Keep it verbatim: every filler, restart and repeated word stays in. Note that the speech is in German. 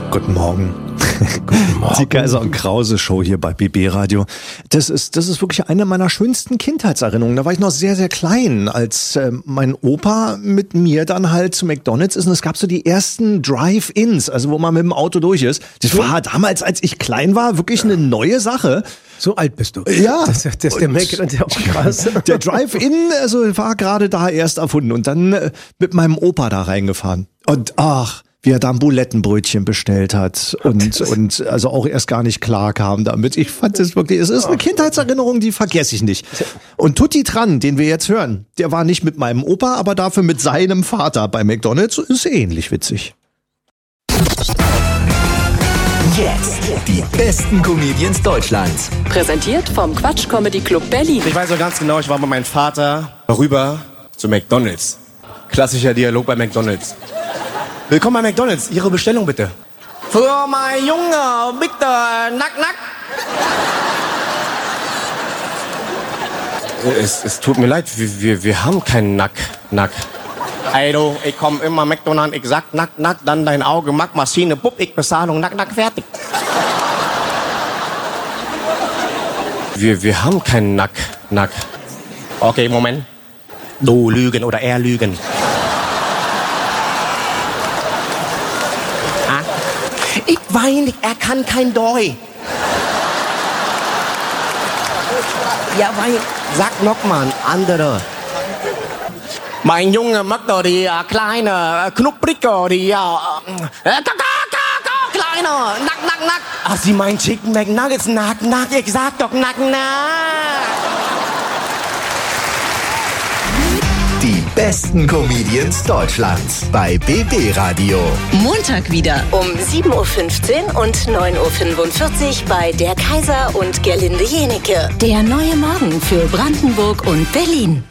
Guten Morgen. Guten Morgen. Die Kaiser und Krause Show hier bei B B Radio. Das ist, das ist wirklich eine meiner schönsten Kindheitserinnerungen. Da war ich noch sehr, sehr klein, als äh, mein Opa mit mir dann halt zu McDonald's ist. Und es gab so die ersten Drive-Ins, also wo man mit dem Auto durch ist. Das war damals, als ich klein war, wirklich eine neue Sache. So alt bist du. Ja. Das, das ist der Mac und der auch krass. Der Drive-In, also war gerade da erst erfunden und dann äh, mit meinem Opa da reingefahren. Und ach, wie er da ein Bulettenbrötchen bestellt hat und, und also auch erst gar nicht klar kam damit. Ich fand es wirklich, es ist eine Kindheitserinnerung, die vergesse ich nicht. Und Tutti Tran, den wir jetzt hören, der war nicht mit meinem Opa, aber dafür mit seinem Vater bei McDonald's, ist ähnlich witzig. Jetzt die besten Comedians Deutschlands. Präsentiert vom Quatsch Comedy Club Berlin. Ich weiß noch ganz genau, ich war mit meinem Vater rüber zu McDonald's. Klassischer Dialog bei McDonald's. Willkommen bei McDonald's. Ihre Bestellung bitte. Für mein Junge, bitte, nack, nack. Es, es tut mir leid, wir, wir, wir haben keinen Nack, Nack. Ey du, ich komm immer McDonald's, ich sag nack, nack, dann dein Auge, mag Maschine, bupp, ich Bezahlung, nack, nack, fertig. Wir, wir haben keinen Nack, Nack. Okay, Moment. Du lügen oder er lügen. Ich weiß nicht, er kann kein Doi. Ja, weil, sag noch mal, andere. Mein Junge mag doch die äh, kleine, äh, knupprige, die, ja, äh, äh, kleine, nack, nack, nack. Ach, sie meint Chicken McNuggets, nack, nack, ich sag doch nack, nack. Die besten Comedians Deutschlands bei B B Radio. Montag wieder um sieben Uhr fünfzehn und neun Uhr fünfundvierzig bei der Kaiser und Gerlinde Jenecke. Der neue Morgen für Brandenburg und Berlin.